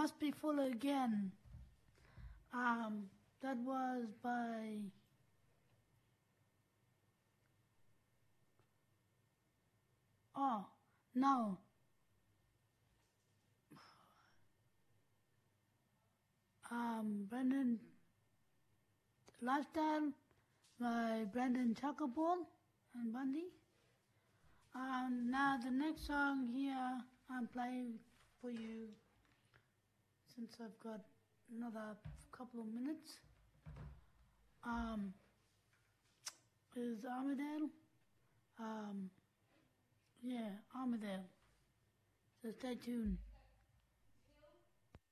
Must Be Full Again. That was by no. Brendan Lifestyle by Brendan Chuckaball and Bundy. Now the next song here I'm playing for you, since I've got another couple of minutes, is Armadale. Armadale. So stay tuned.